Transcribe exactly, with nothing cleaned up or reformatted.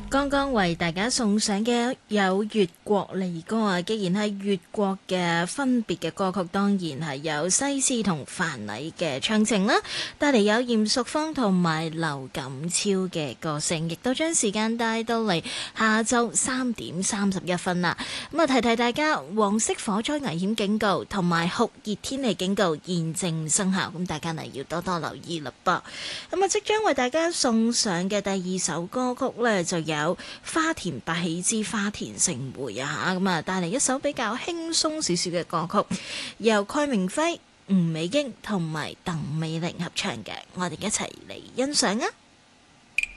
剛剛為大家送上嘅有越國離歌啊，既然係越國嘅分別嘅歌曲，當然係有西施同范蠡嘅唱情啦，帶嚟有嚴淑芳同埋劉錦超嘅歌聲，亦都將時間帶到嚟下晝三點三十一分啦。咁啊，提提大家，黃色火災危險警告同埋酷熱天氣警告現正生效，咁大家呢要多多留意啦噃。咁啊，即將為大家送上嘅第二首歌曲呢，就有有花田百喜之花田盛會啊嚇，咁啊帶嚟一首比較輕鬆少少嘅歌曲，由蓋明輝、吳美英同埋鄧美玲合唱嘅，我哋一齊嚟欣賞啊！